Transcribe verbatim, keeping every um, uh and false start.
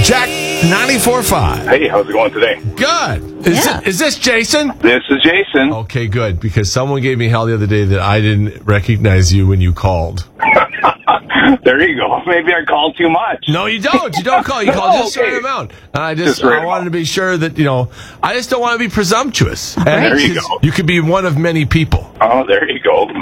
Jack ninety-four point five. Hey, how's it going today? Good. Is, Yeah. it, is this Jason? This is Jason. Okay, good. Because someone gave me hell the other day that I didn't recognize you when you called. There you go. Maybe I called too much. No, you don't. You don't call. You call just a Okay. certain amount. And I just, Just right I wanted amount. to be sure that, you know, I just don't want to be presumptuous. And right. There you because go. You could be one of many people. Oh, there you go.